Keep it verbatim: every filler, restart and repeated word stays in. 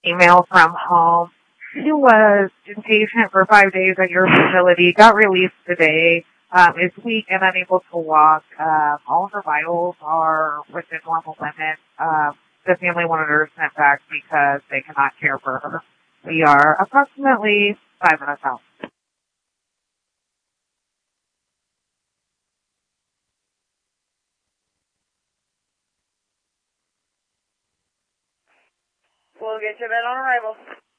email from home. She was inpatient for five days at your facility, got released today, um, is weak and unable to walk. Um, all of her vitals are within normal limits. Um, the family wanted her sent back because they cannot care for her. We are approximately five minutes out. We'll get you a bed on arrival.